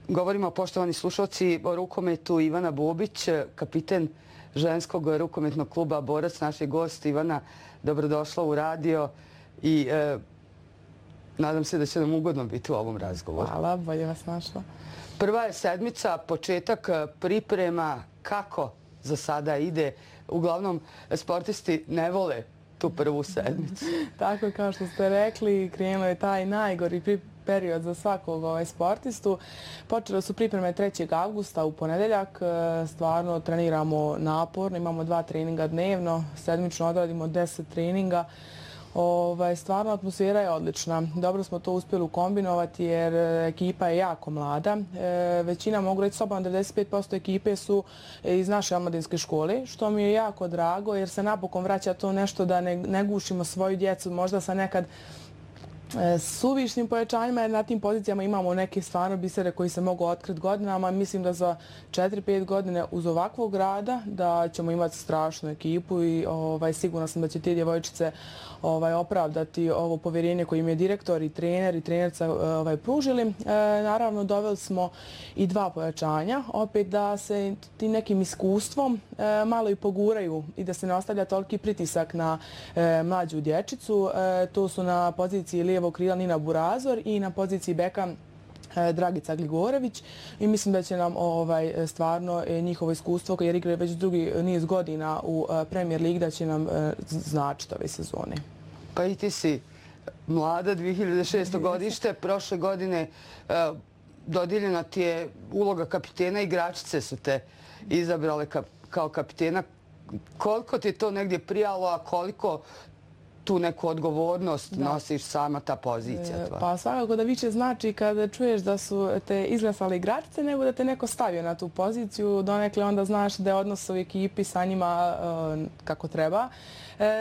Govorimo, poštovani slušalci, o rukometu. Ivana Bobić, kapiten ženskog rukometnog kluba Borac, naš je gost. Ivana, dobrodošla u radio i nadam se da će nam ugodno biti u ovom razgovoru. Hvala, bolje vas našla. Prva je sedmica, početak priprema. Kako za sada ide? Uglavnom, sportisti ne vole tu prvu sedmicu. Tako kao što ste rekli, krenuo je taj najgori period za svakog sportistu. Počele su pripreme 3. avgusta u ponedeljak. Stvarno treniramo naporno, imamo 2 treninga dnevno, sedmično odradimo 10 treninga. Stvarno atmosfera je odlična. Dobro smo to uspjeli ukombinovati jer ekipa je jako mlada. Većina, mogu reći slobodno, 95% ekipe su iz naše omladinske škole, što mi je jako drago jer se napokon vraća to nešto da ne gušimo svoju djecu, možda sa nekad suvišnim pojačanjima, jer na tim pozicijama imamo neke stvarno bisere koji se mogu otkriti godinama. Mislim da za 4-5 godine uz ovakvog rada da ćemo imati strašnu ekipu i sigurno sam da će te djevojčice opravdati ovo povjerenje koje im je direktor i trenerca pružili. Naravno, doveli smo i 2 pojačanja, opet da se tim nekim iskustvom malo i poguraju i da se ne ostavlja toliki pritisak na mlađu dječicu. To su na poziciji lijevog krila Nina Burazor i na poziciji beka Dragica Gligorević i mislim da će nam stvarno njihovo iskustvo, jer igraju već drugi niz godina u Premier Ligi, da će nam značiti ove sezone. Pa i ti si mlada, 2006. godište, prošle godine dodijeljena ti je uloga kapitena, igračice su te izabrale kao kapitena. Koliko ti je to negdje prijalo, a koliko tu neku odgovornost nosiš sama ta pozicija? Pa svakako da više znači kada čuješ da su te izglasali igračice nego da te neko stavio na tu poziciju. Donekle onda znaš da je odnos u ekipi sa njima kako treba.